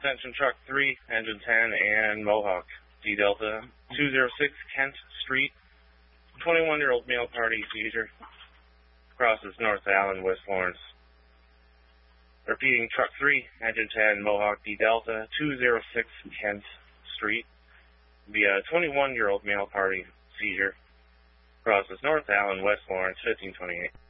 Attention Truck 3, Engine 10, and Mohawk, D Delta 206 Kent Street. 21-year-old male party seizure. Crosses North Allen, West Lawrence. Repeating, Truck 3, Engine 10, Mohawk, D Delta 206 Kent Street. Via 21-year-old male party seizure. Crosses North Allen, West Lawrence, 1528.